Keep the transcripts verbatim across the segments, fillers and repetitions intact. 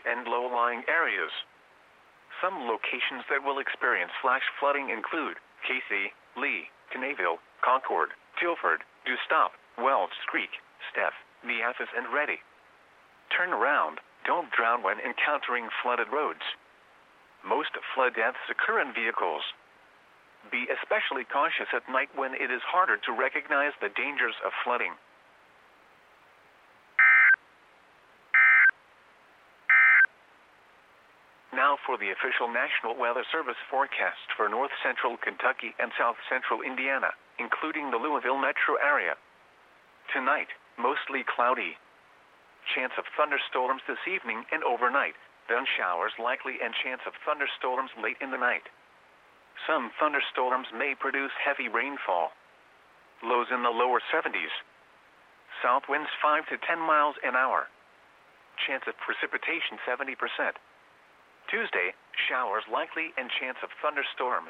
and low-lying areas. Some locations that will experience flash flooding include Casey, Lee, Canaville, Concord, Tilford, Dustop, Wells Creek, Steph, Neathis, and Ready. Turn around. Don't drown when encountering flooded roads. Most flood deaths occur in vehicles. Be especially cautious at night when it is harder to recognize the dangers of flooding. Now for the official National Weather Service forecast for north central Kentucky and south central Indiana, including the Louisville metro area. Tonight, mostly cloudy. Chance of thunderstorms this evening and overnight, then showers likely and chance of thunderstorms late in the night. Some thunderstorms may produce heavy rainfall. Lows in the lower seventies. South winds five to ten miles an hour. Chance of precipitation seventy percent. Tuesday, showers likely and chance of thunderstorms.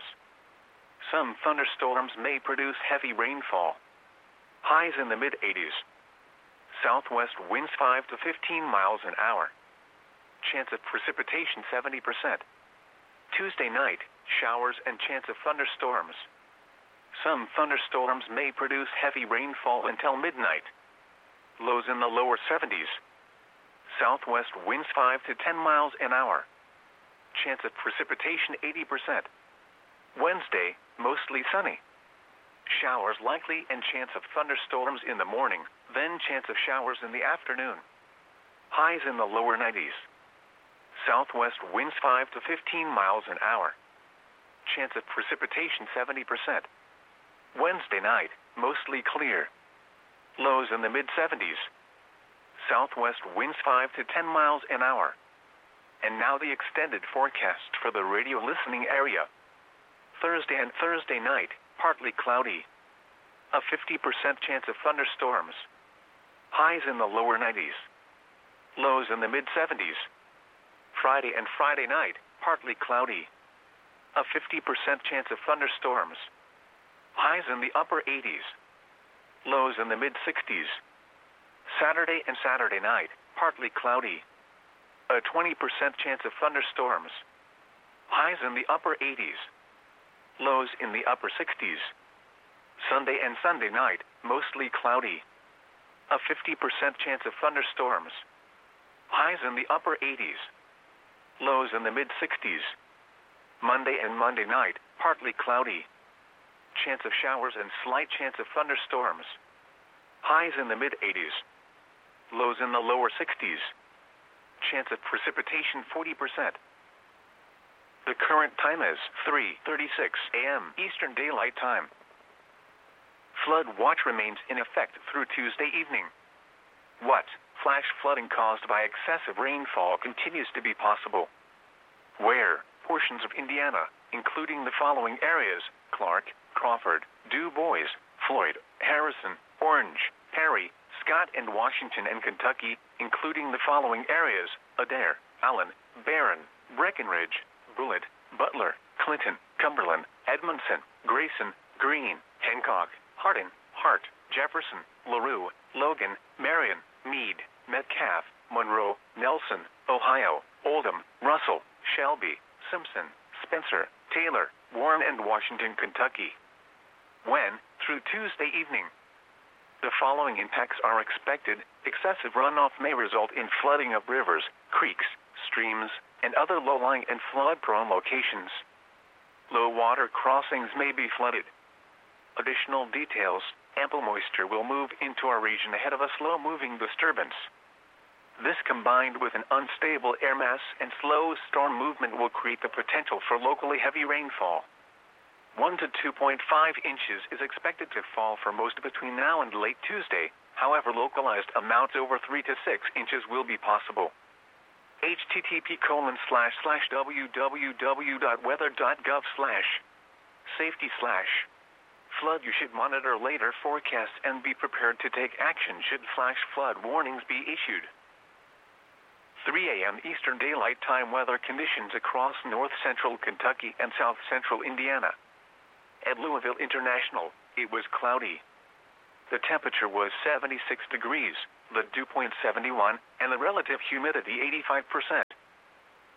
Some thunderstorms may produce heavy rainfall. Highs in the mid-eighties. Southwest winds five to fifteen miles an hour. Chance of precipitation seventy percent. Tuesday night, showers and chance of thunderstorms. Some thunderstorms may produce heavy rainfall until midnight. Lows in the lower seventies. Southwest winds five to ten miles an hour. Chance of precipitation eighty percent. Wednesday, mostly sunny. Showers likely and chance of thunderstorms in the morning, then chance of showers in the afternoon. Highs in the lower nineties. Southwest winds five to fifteen miles an hour. Chance of precipitation seventy percent. Wednesday night, mostly clear. Lows in the mid-seventies. Southwest winds five to ten miles an hour. And now the extended forecast for the radio listening area. Thursday and Thursday night, partly cloudy. A fifty percent chance of thunderstorms. Highs in the lower nineties. Lows in the mid-seventies. Friday and Friday night, partly cloudy. A fifty percent chance of thunderstorms. Highs in the upper eighties. Lows in the mid-sixties. Saturday and Saturday night, partly cloudy. A twenty percent chance of thunderstorms. Highs in the upper eighties. Lows in the upper sixties. Sunday and Sunday night, mostly cloudy. A fifty percent chance of thunderstorms. Highs in the upper eighties. Lows in the mid-sixties. Monday and Monday night, partly cloudy. Chance of showers and slight chance of thunderstorms. Highs in the mid-eighties. Lows in the lower sixties. Chance of precipitation forty percent. The current time is three thirty-six a m Eastern Daylight Time. Flood watch remains in effect through Tuesday evening. What? Flash flooding caused by excessive rainfall continues to be possible. Where? Portions of Indiana, including the following areas: Clark, Crawford, Du Bois, Floyd, Harrison, Orange, Perry, Scott, and Washington, and Kentucky, including the following areas: Adair, Allen, Barron, Breckenridge, Bullitt, Butler, Clinton, Cumberland, Edmondson, Grayson, Greene, Hancock, Hardin, Hart, Jefferson, LaRue, Logan, Marion, Meade, Metcalf, Monroe, Nelson, Ohio, Oldham, Russell, Shelby, Simpson, Spencer, Taylor, Warren, and Washington, Kentucky. When? Through Tuesday evening. The following impacts are expected. Excessive runoff may result in flooding of rivers, creeks, streams, and other low-lying and flood-prone locations. Low water crossings may be flooded. Additional details: ample moisture will move into our region ahead of a slow-moving disturbance. This, combined with an unstable air mass and slow storm movement, will create the potential for locally heavy rainfall. one to two point five inches is expected to fall for most between now and late Tuesday. However, localized amounts over three to six inches will be possible. H T T P colon slash slash www.weather.gov slash safety slash flood. You should monitor later forecasts and be prepared to take action should flash flood warnings be issued. three a m Eastern Daylight Time weather conditions across north central Kentucky and south central Indiana. At Louisville International, it was cloudy. The temperature was seventy-six degrees, the dew point seventy-one, and the relative humidity eighty-five percent.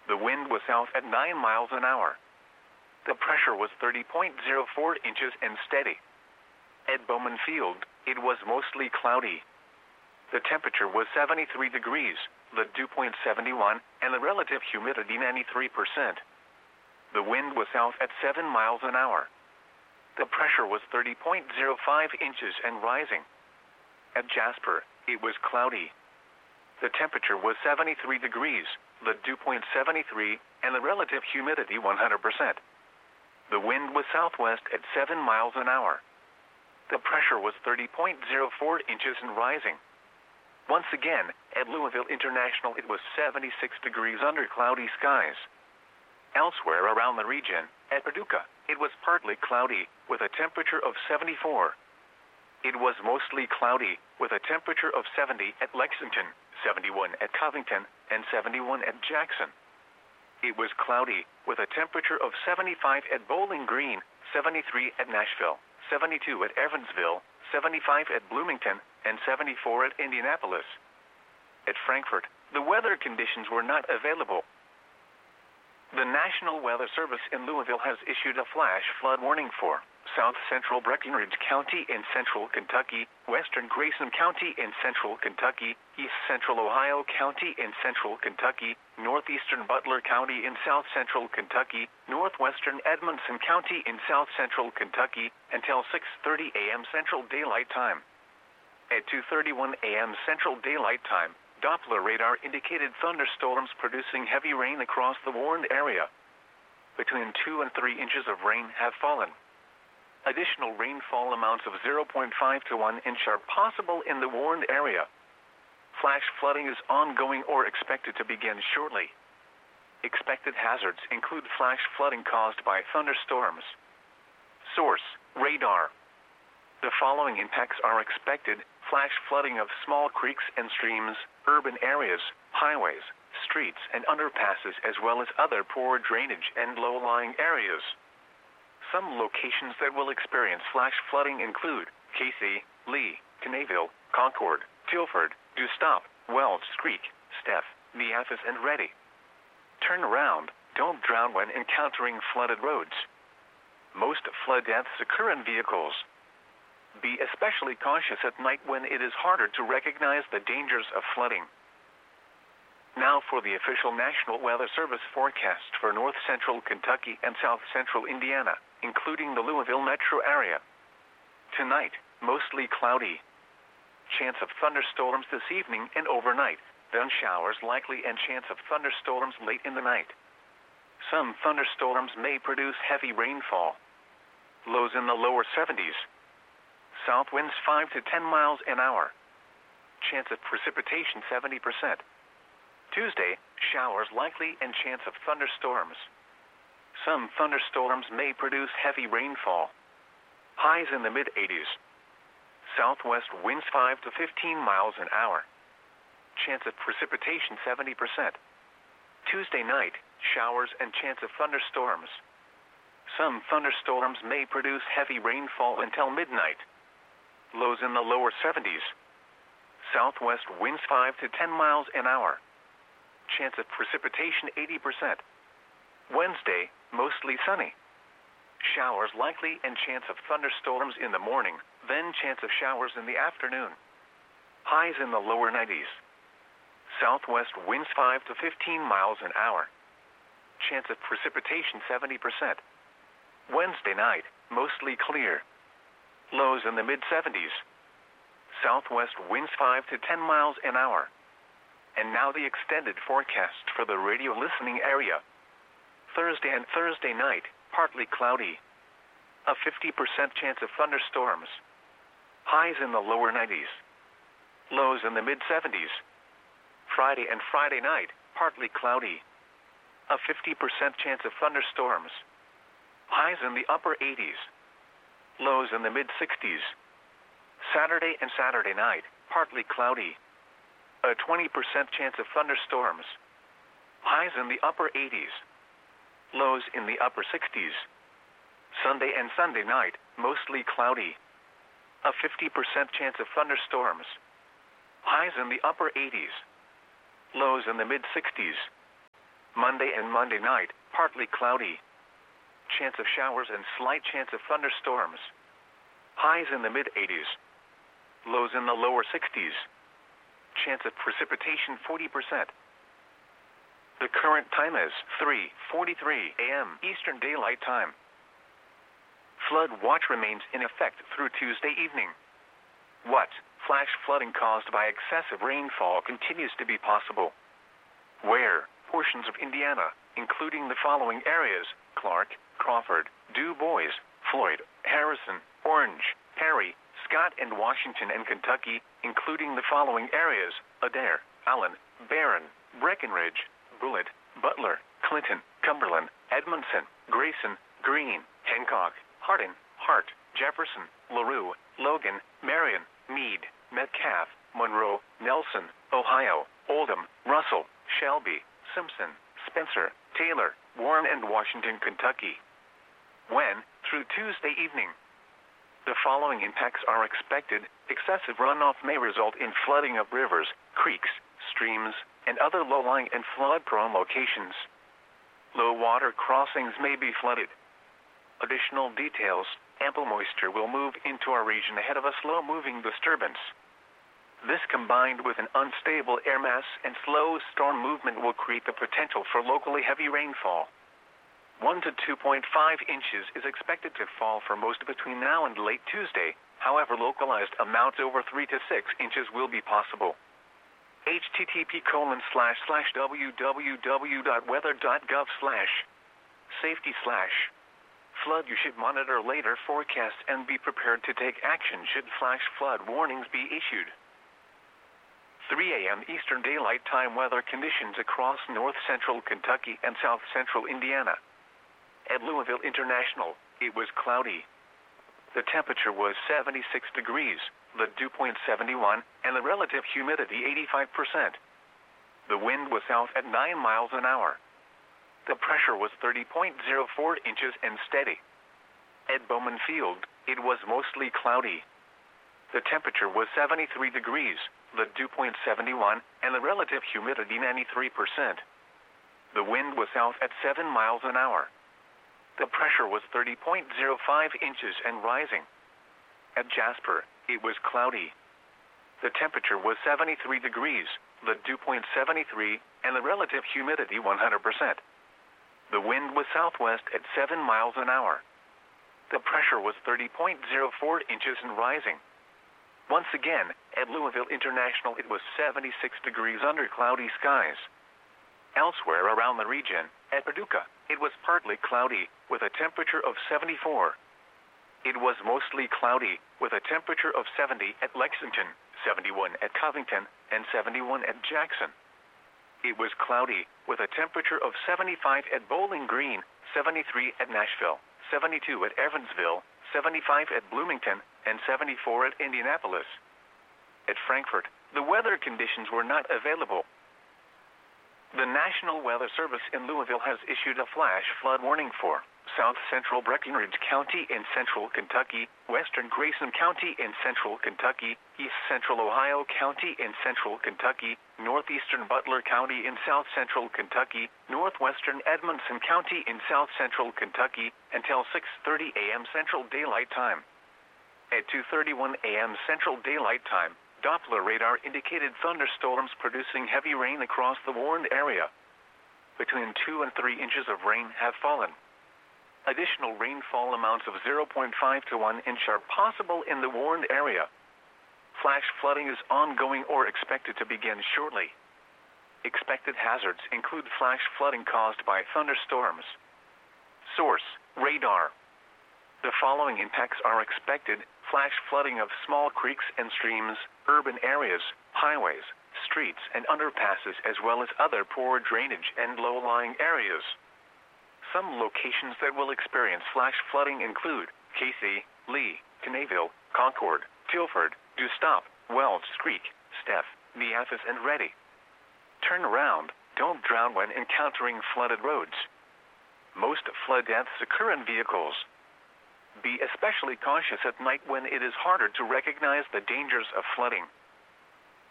The wind was south at nine miles an hour. The pressure was thirty point zero four inches and steady. At Bowman Field, it was mostly cloudy. The temperature was seventy-three degrees, the dew point seventy-one, and the relative humidity ninety-three percent. The wind was south at seven miles an hour. The pressure was thirty point zero five inches and rising. At Jasper, it was cloudy. The temperature was seventy-three degrees, the dew point seventy-three, and the relative humidity one hundred percent. The wind was southwest at seven miles an hour. The pressure was thirty point zero four inches and rising. Once again, at Louisville International it was seventy-six degrees under cloudy skies. Elsewhere around the region, at Paducah, it was partly cloudy, with a temperature of seventy-four. It was mostly cloudy, with a temperature of seventy at Lexington, seventy-one at Covington, and seventy-one at Jackson. It was cloudy, with a temperature of seventy-five at Bowling Green, seventy-three at Nashville, seventy-two at Evansville, seventy-five at Bloomington, and seventy-four at Indianapolis. At Frankfort, the weather conditions were not available. The National Weather Service in Louisville has issued a flash flood warning for South Central Breckinridge County in central Kentucky, Western Grayson County in central Kentucky, East Central Ohio County in central Kentucky, Northeastern Butler County in south central Kentucky, Northwestern Edmonson County in south central Kentucky, until six thirty a m Central Daylight Time. At two thirty-one a m Central Daylight Time, Doppler radar indicated thunderstorms producing heavy rain across the warned area. Between two and three inches of rain have fallen. Additional rainfall amounts of zero point five to one inch are possible in the warned area. Flash flooding is ongoing or expected to begin shortly. Expected hazards include flash flooding caused by thunderstorms. Source: radar. The following impacts are expected: flash flooding of small creeks and streams, urban areas, highways, streets, and underpasses, as well as other poor drainage and low-lying areas. Some locations that will experience flash flooding include Casey, Lee, Caneville, Concord, Tilford, Dustop, Wells Creek, Steph, Neathis, and Ready. Turn around. Don't drown when encountering flooded roads. Most flood deaths occur in vehicles. Be especially cautious at night when it is harder to recognize the dangers of flooding. Now for the official National Weather Service forecast for north central Kentucky and south central Indiana, including the Louisville metro area. Tonight, mostly cloudy. Chance of thunderstorms this evening and overnight, then showers likely and chance of thunderstorms late in the night. Some thunderstorms may produce heavy rainfall. Lows in the lower seventies. South winds five to ten miles an hour. Chance of precipitation seventy percent. Tuesday, showers likely and chance of thunderstorms. Some thunderstorms may produce heavy rainfall. Highs in the mid eighties. Southwest winds five to fifteen miles an hour. Chance of precipitation seventy percent. Tuesday night, showers and chance of thunderstorms. Some thunderstorms may produce heavy rainfall until midnight. Lows in the lower seventies. Southwest winds five to ten miles an hour. Chance of precipitation eighty percent. Wednesday, mostly sunny. Showers likely and chance of thunderstorms in the morning, then chance of showers in the afternoon. Highs in the lower nineties. Southwest winds five to fifteen miles an hour. Chance of precipitation seventy percent. Wednesday night, mostly clear. Lows in the mid seventies. Southwest winds five to ten miles an hour. And now the extended forecast for the radio listening area. Thursday and Thursday night, partly cloudy. A fifty percent chance of thunderstorms. Highs in the lower nineties. Lows in the mid seventies. Friday and Friday night, partly cloudy. A fifty percent chance of thunderstorms. Highs in the upper eighties. Lows in the mid sixties. Saturday and Saturday night, partly cloudy. A twenty percent chance of thunderstorms. Highs in the upper eighties. Lows in the upper sixties. Sunday and Sunday night, mostly cloudy. A fifty percent chance of thunderstorms. Highs in the upper eighties. Lows in the mid sixties. Monday and Monday night, partly cloudy. Chance of showers and slight chance of thunderstorms. Highs in the mid eighties. Lows in the lower sixties. Chance of precipitation forty percent. The current time is three forty-three a m Eastern Daylight Time. Flood watch remains in effect through Tuesday evening. What? Flash flooding caused by excessive rainfall continues to be possible. Where? Portions of Indiana, including the following areas: Clark, Crawford, Du Bois, Floyd, Harrison, Orange, Perry, Scott, and Washington and Kentucky, including the following areas: Adair, Allen, Barron, Breckenridge, Bullitt, Butler, Clinton, Cumberland, Edmondson, Grayson, Greene, Hancock, Hardin, Hart, Jefferson, LaRue, Logan, Marion, Meade, Metcalfe, Monroe, Nelson, Ohio, Oldham, Russell, Shelby, Simpson, Spencer, Taylor, Warren, and Washington, Kentucky. When? Through Tuesday evening. The following impacts are expected. Excessive runoff may result in flooding of rivers, creeks, streams, and other low-lying and flood-prone locations. Low water crossings may be flooded. Additional details: ample moisture will move into our region ahead of a slow-moving disturbance. This, combined with an unstable air mass and slow storm movement, will create the potential for locally heavy rainfall. one to two point five inches is expected to fall for most between now and late Tuesday. However, localized amounts over three to six inches will be possible. http colon slash slash www.weather.gov slash safety slash flood. You should monitor later forecasts and be prepared to take action should flash flood warnings be issued. three a m Eastern Daylight Time weather conditions across north central Kentucky and south central Indiana. At Louisville International, it was cloudy. The temperature was seventy-six degrees, the dew point seventy-one, and the relative humidity eighty-five percent. The wind was south at nine miles an hour. The pressure was thirty point zero four inches and steady. At Bowman Field, it was mostly cloudy. The temperature was seventy-three degrees, the dew point seventy-one, and the relative humidity ninety-three percent. The wind was south at seven miles an hour. The pressure was thirty point zero five inches and rising. At Jasper, it was cloudy. The temperature was seventy-three degrees, the dew point seventy-three, and the relative humidity one hundred percent. The wind was southwest at seven miles an hour. The pressure was thirty point zero four inches and rising. Once again, at Louisville International, it was seventy-six degrees under cloudy skies. Elsewhere around the region, at Paducah, it was partly cloudy, with a temperature of seventy-four. It was mostly cloudy, with a temperature of seventy at Lexington, seventy-one at Covington, and seventy-one at Jackson. It was cloudy, with a temperature of seventy-five at Bowling Green, seventy-three at Nashville, seventy-two at Evansville, seventy-five at Bloomington, and seventy-four at Indianapolis. At Frankfort, the weather conditions were not available. The National Weather Service in Louisville has issued a flash flood warning for south central Breckinridge County in central Kentucky, western Grayson County in central Kentucky, east central Ohio County in central Kentucky, northeastern Butler County in south central Kentucky, northwestern Edmondson County in south central Kentucky, until six thirty a m Central Daylight Time. At two thirty-one a m Central Daylight Time, Doppler radar indicated thunderstorms producing heavy rain across the warned area. Between two and three inches of rain have fallen. Additional rainfall amounts of zero point five to one inch are possible in the warned area. Flash flooding is ongoing or expected to begin shortly. Expected hazards include flash flooding caused by thunderstorms. Source: radar. The following impacts are expected: flash flooding of small creeks and streams, urban areas, highways, streets, and underpasses, as well as other poor drainage and low-lying areas. Some locations that will experience flash flooding include Casey, Lee, Caneville, Concord, Tilford, Dustop, Wells Creek, Steph, Neathis, and Ready. Turn around. Don't drown when encountering flooded roads. Most flood deaths occur in vehicles. Be especially cautious at night when it is harder to recognize the dangers of flooding.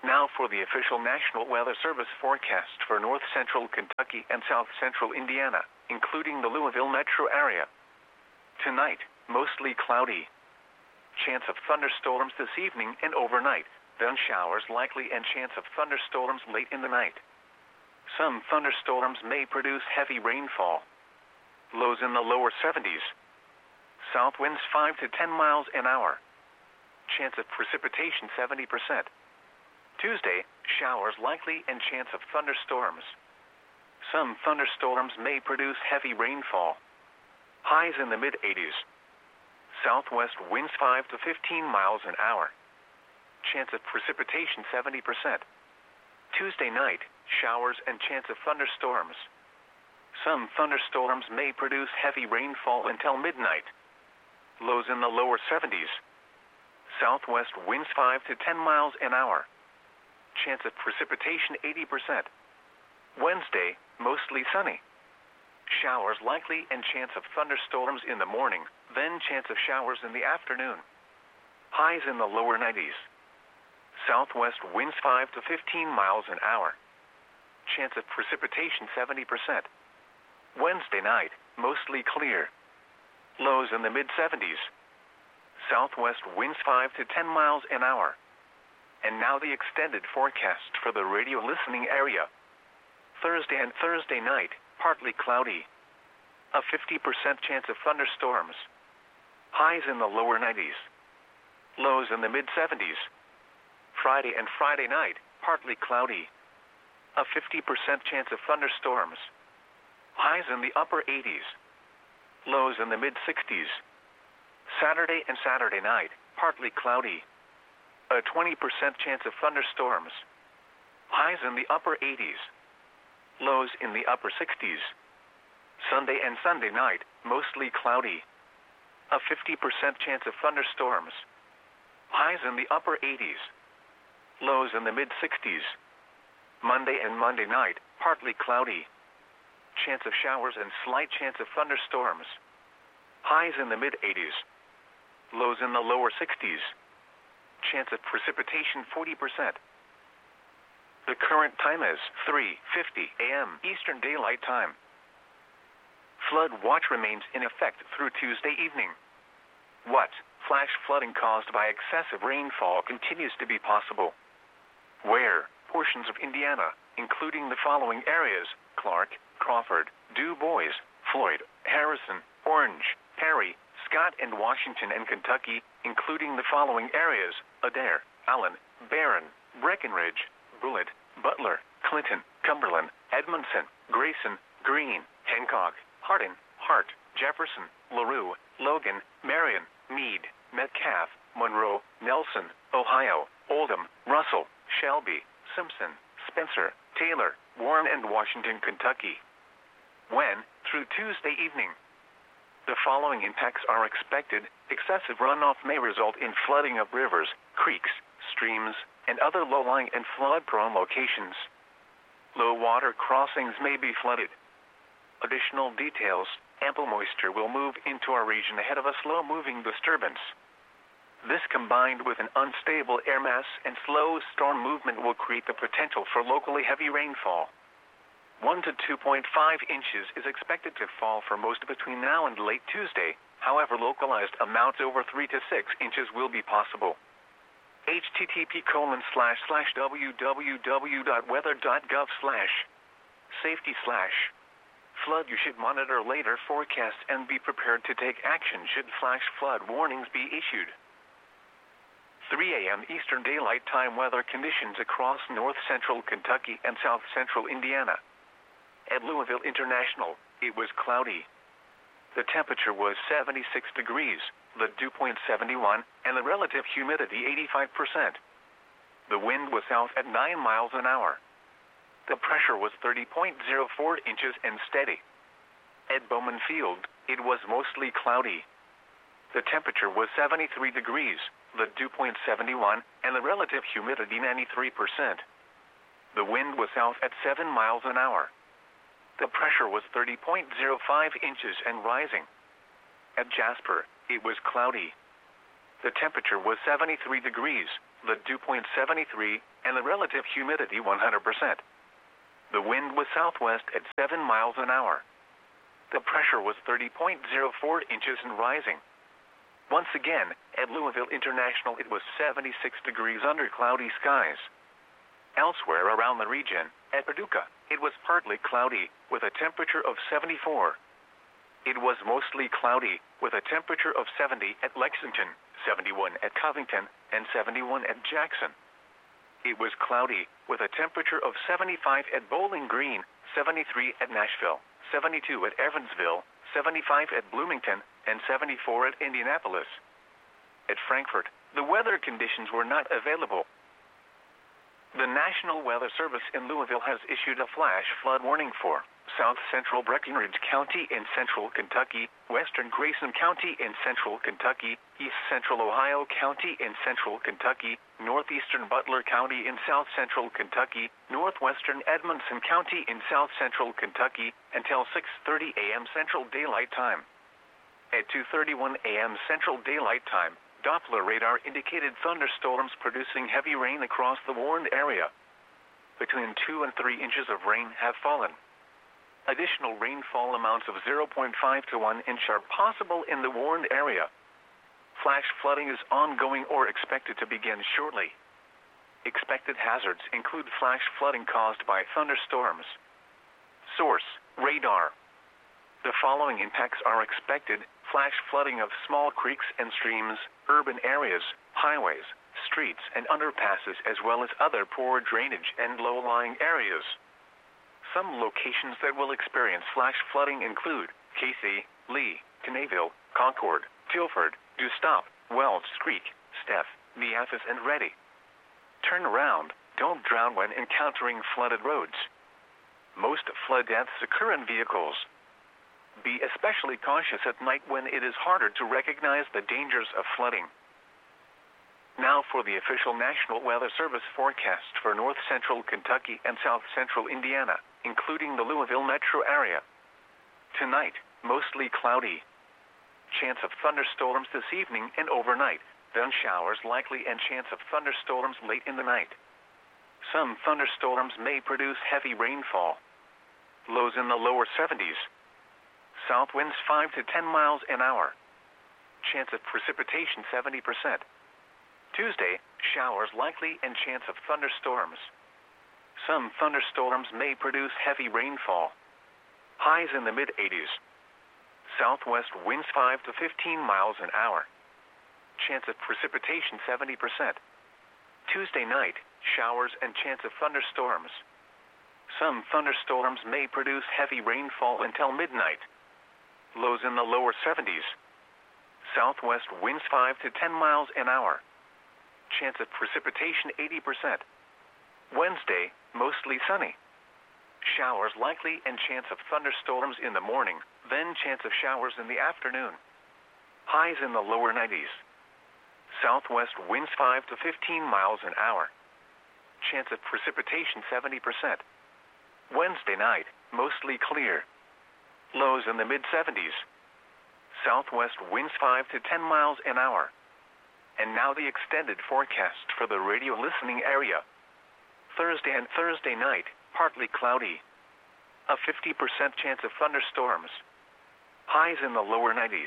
Now for the official National Weather Service forecast for north central Kentucky and south central Indiana, including the Louisville metro area. Tonight, mostly cloudy. Chance of thunderstorms this evening and overnight, then showers likely and chance of thunderstorms late in the night. Some thunderstorms may produce heavy rainfall. Lows in the lower seventies. South winds five to ten miles an hour. Chance of precipitation seventy percent. Tuesday, showers likely and chance of thunderstorms. Some thunderstorms may produce heavy rainfall. Highs in the mid eighties. Southwest winds five to fifteen miles an hour. Chance of precipitation seventy percent. Tuesday night, showers and chance of thunderstorms. Some thunderstorms may produce heavy rainfall until midnight. Lows in the lower seventies. Southwest winds five to ten miles an hour. Chance of precipitation eighty percent. Wednesday, mostly sunny. Showers likely and chance of thunderstorms in the morning, then chance of showers in the afternoon. Highs in the lower nineties. Southwest winds five to fifteen miles an hour. Chance of precipitation seventy percent. Wednesday night, mostly clear. Lows in the mid seventies. Southwest winds five to ten miles an hour. And now the extended forecast for the radio listening area. Thursday and Thursday night, partly cloudy. A fifty percent chance of thunderstorms. Highs in the lower nineties. Lows in the mid seventies. Friday and Friday night, partly cloudy. A fifty percent chance of thunderstorms. Highs in the upper eighties. Lows in the mid sixties. Saturday and Saturday night, partly cloudy. A twenty percent chance of thunderstorms. Highs in the upper eighties. Lows in the upper sixties. Sunday and Sunday night, mostly cloudy. A fifty percent chance of thunderstorms. Highs in the upper eighties. Lows in the mid sixties. Monday and Monday night, partly cloudy. Chance of showers and slight chance of thunderstorms. Highs in the mid eighties. Lows in the lower sixties. Chance of precipitation forty percent. The current time is three fifty a m Eastern Daylight Time. Flood watch remains in effect through Tuesday evening. What? Flash flooding caused by excessive rainfall continues to be possible. Where? Portions of Indiana, including the following areas: Clark, Crawford, Du Bois, Floyd, Harrison, Orange, Perry, Scott, and Washington, and Kentucky, including the following areas: Adair, Allen, Barron, Breckenridge, Bullitt, Butler, Clinton, Cumberland, Edmondson, Grayson, Greene, Hancock, Hardin, Hart, Jefferson, LaRue, Logan, Marion, Meade, Metcalfe, Monroe, Nelson, Ohio, Oldham, Russell, Shelby, Simpson, Spencer, Taylor, Warren, and Washington, Kentucky. When? Through Tuesday evening. The following impacts are expected. Excessive runoff may result in flooding of rivers, creeks, streams, and other low-lying and flood-prone locations. Low water crossings may be flooded. Additional details: ample moisture will move into our region ahead of a slow-moving disturbance. This, combined with an unstable air mass and slow storm movement, will create the potential for locally heavy rainfall. one to two point five inches is expected to fall for most between now and late Tuesday. However, localized amounts over three to six inches will be possible. H T T P colon slash slash www.weather.gov slash safety slash flood. You should monitor later forecasts and be prepared to take action should flash flood warnings be issued. three a m Eastern Daylight Time weather conditions across north central Kentucky and south central Indiana. At Louisville International, it was cloudy. The temperature was seventy-six degrees, the dew point seventy-one, and the relative humidity eighty-five percent. The wind was south at nine miles an hour. The pressure was thirty point zero four inches and steady. At Bowman Field, it was mostly cloudy. The temperature was seventy-three degrees, the dew point seventy-one, and the relative humidity ninety-three percent. The wind was south at seven miles an hour. The pressure was thirty point zero five inches and rising. At Jasper, it was cloudy. The temperature was seventy-three degrees, the dew point seventy-three, and the relative humidity one hundred percent. The wind was southwest at seven miles an hour. The pressure was thirty point zero four inches and rising. Once again, at Louisville International it was seventy-six degrees under cloudy skies. Elsewhere around the region, at Paducah, it was partly cloudy, with a temperature of seventy-four. It was mostly cloudy, with a temperature of seventy at Lexington, seventy-one at Covington, and seventy-one at Jackson. It was cloudy, with a temperature of seventy-five at Bowling Green, seventy-three at Nashville, seventy-two at Evansville, seventy-five at Bloomington, and seventy-four at Indianapolis. At Frankfort, the weather conditions were not available. The National Weather Service in Louisville has issued a flash flood warning for South Central Breckinridge County in central Kentucky, Western Grayson County in central Kentucky, East Central Ohio County in central Kentucky, Northeastern Butler County in south central Kentucky, Northwestern Edmonson County in south central Kentucky, until six thirty a m Central Daylight Time. At two thirty-one a m Central Daylight Time, Doppler radar indicated thunderstorms producing heavy rain across the warned area. Between two and three inches of rain have fallen. Additional rainfall amounts of zero point five to one inch are possible in the warned area. Flash flooding is ongoing or expected to begin shortly. Expected hazards include flash flooding caused by thunderstorms. Source: radar. The following impacts are expected: flash flooding of small creeks and streams, urban areas, highways, streets, and underpasses, as well as other poor drainage and low-lying areas. Some locations that will experience flash flooding include Casey, Lee, Caneville, Concord, Tilford, Dustop, Wells Creek, Steph, Neathis, and Ready. Turn around. Don't drown when encountering flooded roads. Most flood deaths occur in vehicles. Be especially cautious at night when it is harder to recognize the dangers of flooding. Now for the official National Weather Service forecast for north central Kentucky and south central Indiana, including the Louisville metro area. Tonight, mostly cloudy. Chance of thunderstorms this evening and overnight, then showers likely and chance of thunderstorms late in the night. Some thunderstorms may produce heavy rainfall. Lows in the lower seventies. South winds five to ten miles an hour. Chance of precipitation seventy percent. Tuesday, showers likely and chance of thunderstorms. Some thunderstorms may produce heavy rainfall. Highs in the mid eighties. Southwest winds five to fifteen miles an hour. Chance of precipitation seventy percent. Tuesday night, showers and chance of thunderstorms. Some thunderstorms may produce heavy rainfall until midnight. Lows in the lower seventies. Southwest winds five to ten miles an hour. Chance of precipitation eighty percent. Wednesday, mostly sunny. Showers likely and chance of thunderstorms in the morning, then chance of showers in the afternoon. Highs in the lower nineties. Southwest winds five to fifteen miles an hour. Chance of precipitation seventy percent. Wednesday night, mostly clear. Lows in the mid seventies. Southwest winds five to ten miles an hour. And now the extended forecast for the radio listening area. Thursday and Thursday night, partly cloudy. A fifty percent chance of thunderstorms. Highs in the lower nineties.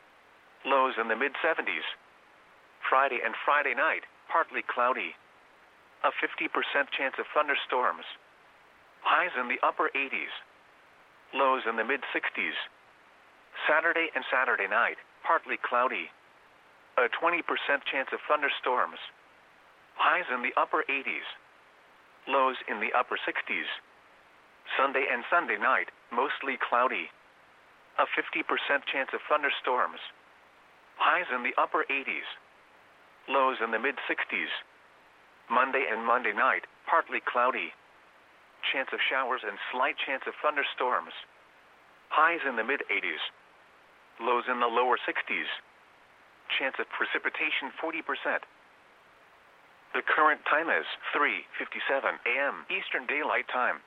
Lows in the mid seventies. Friday and Friday night, partly cloudy. A fifty percent chance of thunderstorms. Highs in the upper eighties. Lows in the mid sixties. Saturday and Saturday night, partly cloudy. A twenty percent chance of thunderstorms. Highs in the upper eighties. Lows in the upper sixties. Sunday and Sunday night, mostly cloudy. A fifty percent chance of thunderstorms. Highs in the upper eighties. Lows in the mid sixties. Monday and Monday night, partly cloudy. Chance of showers and slight chance of thunderstorms. Highs in the mid eighties. Lows in the lower sixties. Chance of precipitation forty percent. The current time is three fifty-seven a m Eastern Daylight Time.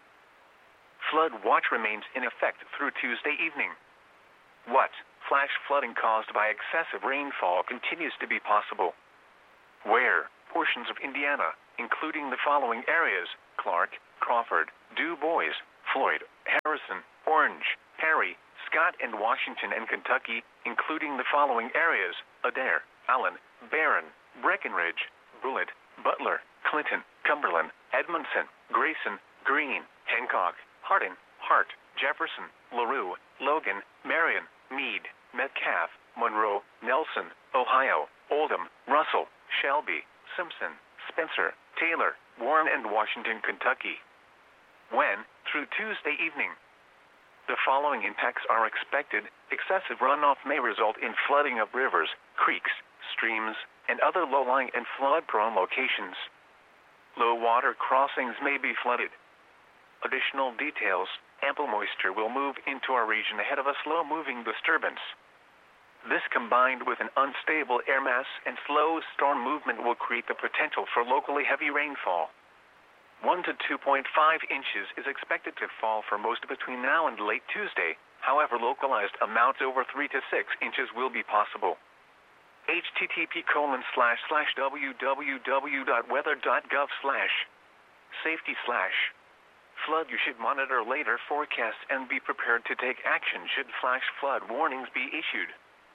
Flood watch remains in effect through Tuesday evening. What? Flash flooding caused by excessive rainfall continues to be possible. Where? portions of Indiana, including the following areas: Clark, Crawford, Du Bois, Floyd, Harrison, Orange, Perry, Scott, and Washington and Kentucky, including the following areas: Adair, Allen, Barron, Breckenridge, Bullitt, Butler, Clinton, Cumberland, Edmondson, Grayson, Greene, Hancock, Hardin, Hart, Jefferson, LaRue, Logan, Marion, Meade, Metcalfe, Monroe, Nelson, Ohio, Oldham, Russell, Shelby, Simpson, Spencer, Taylor, Warren, and Washington, Kentucky. When, through Tuesday evening, the following impacts are expected: excessive runoff may result in flooding of rivers, creeks, streams, and other low-lying and flood-prone locations. Low water crossings may be flooded. Additional details: ample moisture will move into our region ahead of a slow-moving disturbance. This, combined with an unstable air mass and slow storm movement, will create the potential for locally heavy rainfall. one to two point five inches is expected to fall for most between now and late Tuesday. However, localized amounts over three to six inches will be possible. H T T P colon slash slash www.weather.gov slash safety slash flood. You should monitor later forecasts and be prepared to take action should flash flood warnings be issued.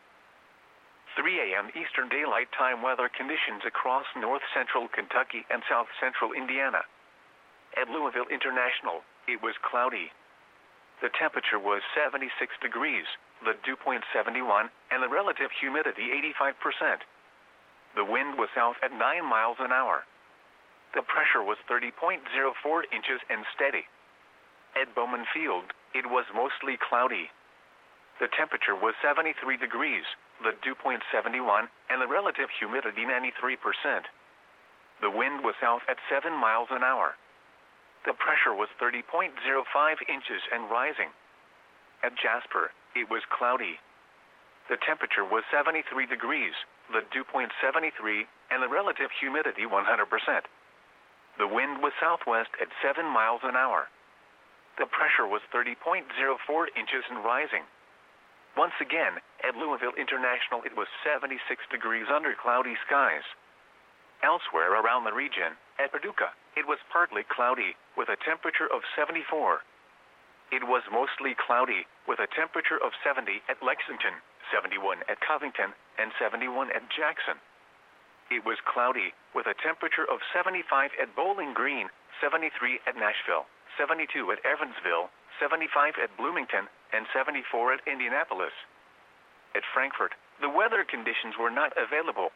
three a m Eastern Daylight Time weather conditions across north central Kentucky and south central Indiana. At Louisville International, it was cloudy. The temperature was seventy-six degrees, the dew point seventy-one, and the relative humidity eighty-five percent. The wind was south at nine miles an hour. The pressure was thirty point zero four inches and steady. At Bowman Field, it was mostly cloudy. The temperature was seventy-three degrees, the dew point seventy-one, and the relative humidity ninety-three percent. The wind was south at seven miles an hour. The pressure was thirty point zero five inches and rising. At Jasper, it was cloudy. The temperature was seventy-three degrees, the dew point seventy-three, and the relative humidity one hundred percent. The wind was southwest at seven miles an hour. The pressure was thirty point zero four inches and rising. Once again, at Louisville International, it was seventy-six degrees under cloudy skies. Elsewhere around the region, at Paducah, it was partly cloudy, with a temperature of seventy-four. It was mostly cloudy, with a temperature of seventy at Lexington, seventy-one at Covington, and seventy-one at Jackson. It was cloudy, with a temperature of seventy-five at Bowling Green, seventy-three at Nashville, seventy-two at Evansville, seventy-five at Bloomington, and seventy-four at Indianapolis. At Frankfort, the weather conditions were not available.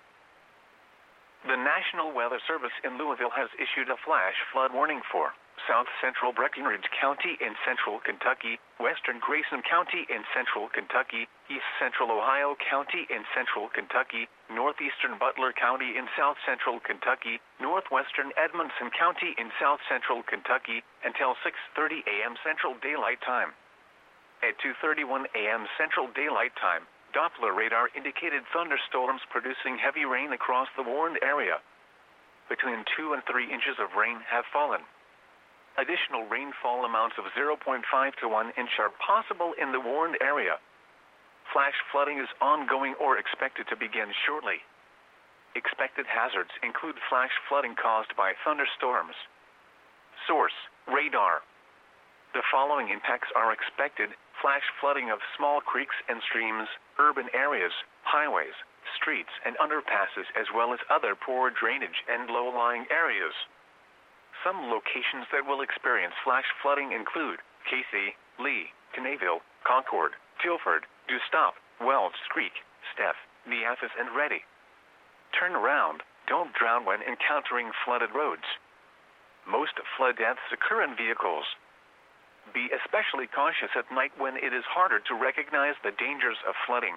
The National Weather Service in Louisville has issued a flash flood warning for south central Breckinridge County in central Kentucky, western Grayson County in central Kentucky, east central Ohio County in central Kentucky, northeastern Butler County in south central Kentucky, northwestern Edmondson County in south central Kentucky, until six thirty a m Central Daylight Time. At two thirty-one a m Central Daylight Time, Doppler radar indicated thunderstorms producing heavy rain across the warned area. Between two and three inches of rain have fallen. Additional rainfall amounts of zero point five to one inch are possible in the warned area. Flash flooding is ongoing or expected to begin shortly. Expected hazards include flash flooding caused by thunderstorms. Source: radar. The following impacts are expected: flash flooding of small creeks and streams, urban areas, highways, streets, and underpasses, as well as other poor drainage and low-lying areas. Some locations that will experience flash flooding include Casey, Lee, Caneville, Concord, Tilford, Dustop, Wells Creek, Steph, Neathis, and Ready. Turn around. Don't drown when encountering flooded roads. Most flood deaths occur in vehicles. Be especially cautious at night when it is harder to recognize the dangers of flooding.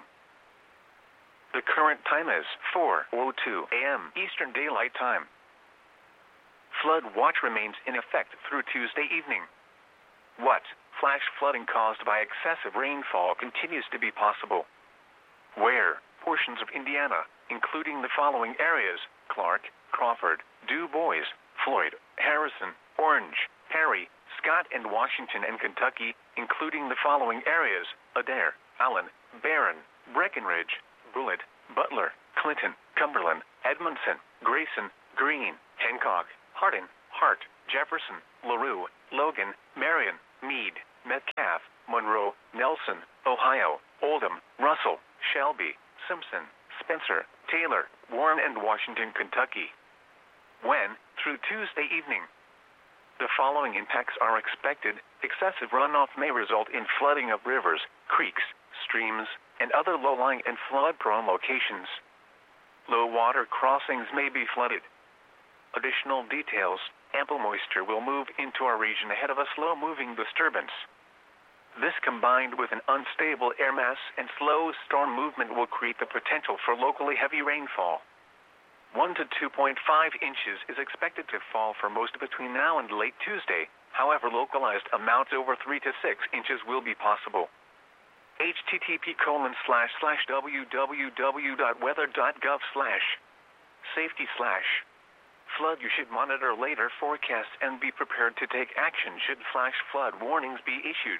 The current time is four oh two a m Eastern Daylight Time. Flood watch remains in effect through Tuesday evening. What? Flash flooding caused by excessive rainfall continues to be possible. Where? Portions of Indiana, including the following areas: Clark, Crawford, Du Bois, Floyd, Harrison, Orange, Perry, Scott, and Washington and Kentucky, including the following areas: Adair, Allen, Barron, Breckenridge, Bullitt, Butler, Clinton, Cumberland, Edmondson, Grayson, Greene, Hancock, Hardin, Hart, Jefferson, LaRue, Logan, Marion, Meade, Metcalf, Monroe, Nelson, Ohio, Oldham, Russell, Shelby, Simpson, Spencer, Taylor, Warren, and Washington, Kentucky. When, through Tuesday evening, the following impacts are expected. Excessive runoff may result in flooding of rivers, creeks, streams, and other low-lying and flood-prone locations. Low water crossings may be flooded. Additional details: ample moisture will move into our region ahead of a slow-moving disturbance. This, combined with an unstable air mass and slow storm movement, will create the potential for locally heavy rainfall. one to two point five inches is expected to fall for most between now and late Tuesday. However, localized amounts over three to six inches will be possible. H T T P colon slash slash www.weather.gov slash safety slash flood. You should monitor later forecasts and be prepared to take action should flash flood warnings be issued.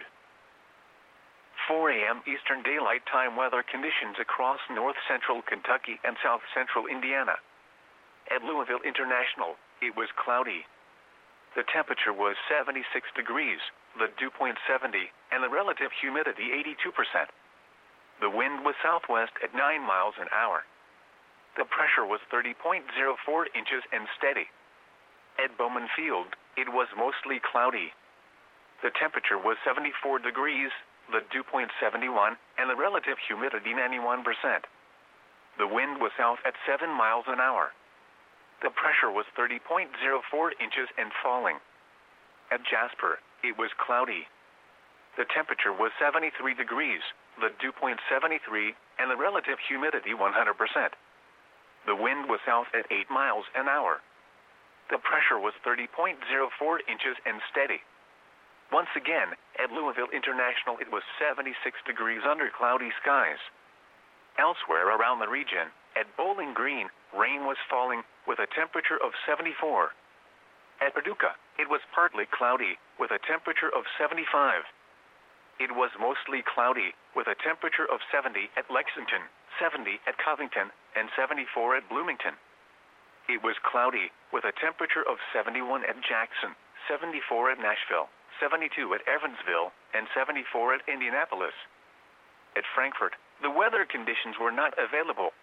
four a m Eastern Daylight Time weather conditions across north central Kentucky and south central Indiana. At Louisville International, it was cloudy. The temperature was seventy-six degrees, the dew point seventy, and the relative humidity eighty-two percent. The wind was southwest at nine miles an hour. The pressure was thirty point zero four inches and steady. At Bowman Field, it was mostly cloudy. The temperature was seventy-four degrees, the dew point seventy-one, and the relative humidity ninety-one percent. The wind was south at seven miles an hour. The pressure was thirty point zero four inches and falling. At Jasper, it was cloudy. The temperature was seventy-three degrees, the dew point seventy-three, and the relative humidity one hundred percent. The wind was south at eight miles an hour. The pressure was thirty point zero four inches and steady. Once again, at Louisville International, it was seventy-six degrees under cloudy skies. Elsewhere around the region, at Bowling Green, rain was falling with a temperature of seventy-four. At Paducah, it was partly cloudy with a temperature of seventy-five. It was mostly cloudy with a temperature of seventy at Lexington, seventy at Covington, and seventy-four at Bloomington. It was cloudy with a temperature of seventy-one at Jackson, seventy-four at Nashville, seventy-two at Evansville, and seventy-four at Indianapolis. At Frankfort, the weather conditions were not available.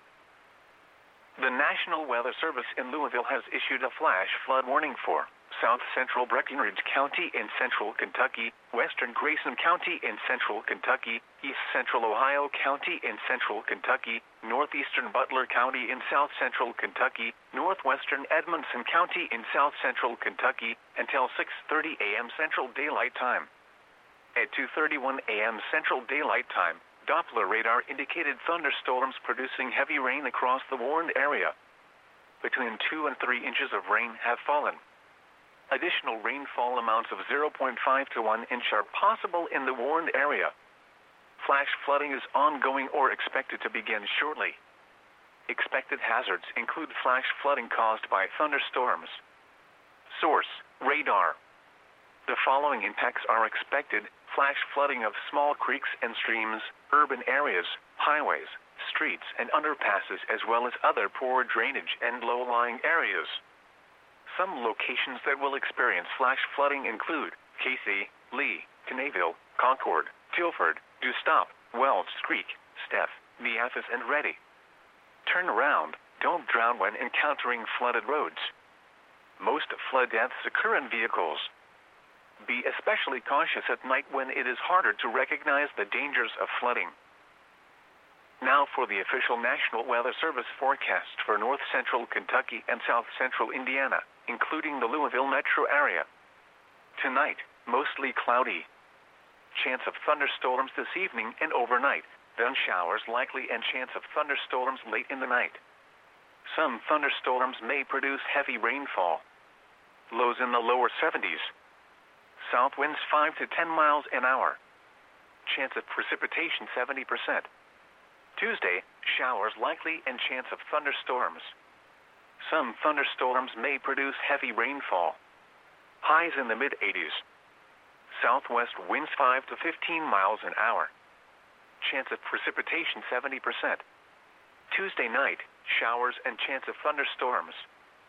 The National Weather Service in Louisville has issued a flash flood warning for south central Breckinridge County in central Kentucky, western Grayson County in central Kentucky, east central Ohio County in central Kentucky, northeastern Butler County in south central Kentucky, northwestern Edmonson County in south central Kentucky, until six thirty a m Central Daylight Time. At two thirty-one a m Central Daylight Time, Doppler radar indicated thunderstorms producing heavy rain across the warned area. Between two and three inches of rain have fallen. Additional rainfall amounts of zero point five to one inch are possible in the warned area. Flash flooding is ongoing or expected to begin shortly. Expected hazards include flash flooding caused by thunderstorms. Source: radar. The following impacts are expected: flash flooding of small creeks and streams, urban areas, highways, streets, and underpasses, as well as other poor drainage and low-lying areas. Some locations that will experience flash flooding include Casey, Lee, Caneville, Concord, Tilford, Dustop, Wells Creek, Steph, Neathis, and Ready. Turn around. Don't drown when encountering flooded roads. Most flood deaths occur in vehicles. Be especially cautious at night when it is harder to recognize the dangers of flooding. Now for the official National Weather Service forecast for north central Kentucky and south central Indiana, including the Louisville metro area. Tonight, mostly cloudy. Chance of thunderstorms this evening and overnight, then showers likely and chance of thunderstorms late in the night. Some thunderstorms may produce heavy rainfall. Lows in the lower seventies. South winds five to ten miles an hour. Chance of precipitation seventy percent. Tuesday, showers likely and chance of thunderstorms. Some thunderstorms may produce heavy rainfall. Highs in the mid eighties. Southwest winds five to fifteen miles an hour. Chance of precipitation seventy percent. Tuesday night, showers and chance of thunderstorms.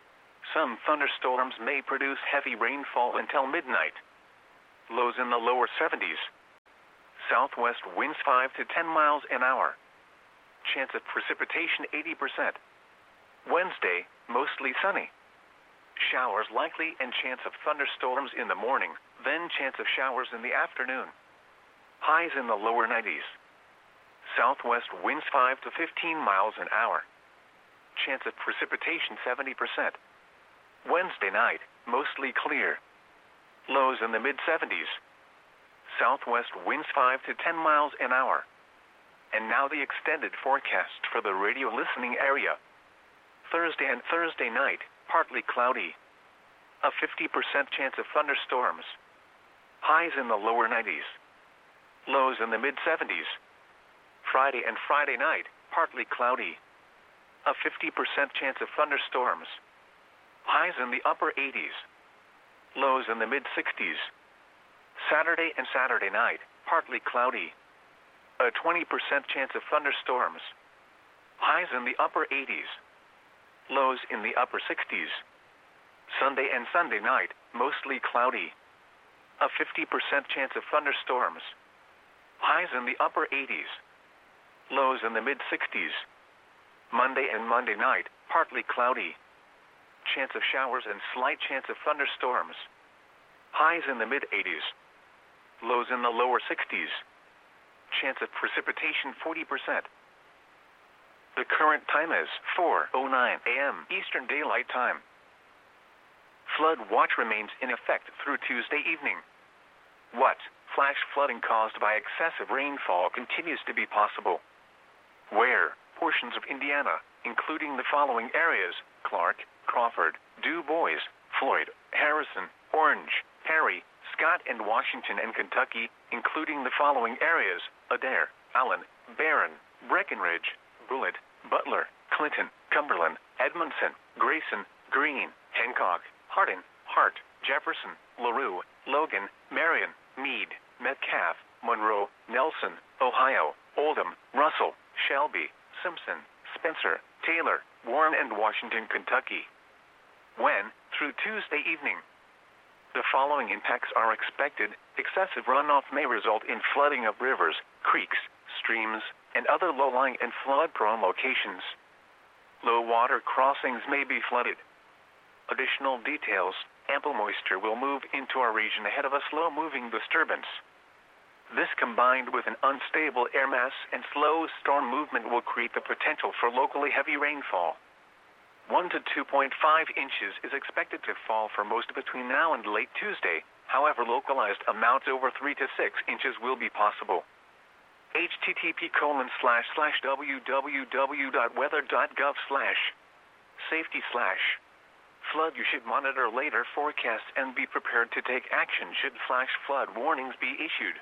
Some thunderstorms may produce heavy rainfall until midnight. Lows in the lower seventies. Southwest winds five to ten miles an hour. Chance of precipitation eighty percent. Wednesday, mostly sunny. Showers likely and chance of thunderstorms in the morning, then chance of showers in the afternoon. Highs in the lower nineties. Southwest winds five to fifteen miles an hour. Chance of precipitation seventy percent. Wednesday night, mostly clear. Lows in the mid seventies. Southwest winds five to ten miles an hour. And now the extended forecast for the radio listening area. Thursday and Thursday night, partly cloudy. A fifty percent chance of thunderstorms. Highs in the lower nineties. Lows in the mid seventies. Friday and Friday night, partly cloudy. A fifty percent chance of thunderstorms. Highs in the upper eighties. Lows in the mid sixties. Saturday and Saturday night, partly cloudy. A twenty percent chance of thunderstorms. Highs in the upper eighties. Lows in the upper sixties. Sunday and Sunday night, mostly cloudy. A fifty percent chance of thunderstorms. Highs in the upper eighties. Lows in the mid sixties. Monday and Monday night, partly cloudy. Chance of showers and slight chance of thunderstorms. Highs in the mid eighties. Lows in the lower sixties. Chance of precipitation forty percent. The current time is four oh nine a m Eastern Daylight Time. Flood watch remains in effect through Tuesday evening. What? Flash flooding caused by excessive rainfall continues to be possible. Where? Portions of Indiana, including the following areas: Clark, Crawford, Du Bois, Floyd, Harrison, Orange, Perry, Scott, and Washington and Kentucky, including the following areas: Adair, Allen, Barron, Breckenridge, Bullitt, Butler, Clinton, Cumberland, Edmondson, Grayson, Greene, Hancock, Hardin, Hart, Jefferson, LaRue, Logan, Marion, Meade, Metcalfe, Monroe, Nelson, Ohio, Oldham, Russell, Shelby, Simpson, Spencer, Taylor, Warren, and Washington, Kentucky. When? Through Tuesday evening. The following impacts are expected. Excessive runoff may result in flooding of rivers, creeks, streams, and other low-lying and flood-prone locations. Low water crossings may be flooded. Additional details: ample moisture will move into our region ahead of a slow-moving disturbance. This, combined with an unstable air mass and slow storm movement, will create the potential for locally heavy rainfall. one to two point five inches is expected to fall for most between now and late Tuesday. However, localized amounts over three to six inches will be possible. H T T P colon slash slash www.weather.gov slash safety slash flood. You should monitor later forecasts and be prepared to take action should flash flood warnings be issued.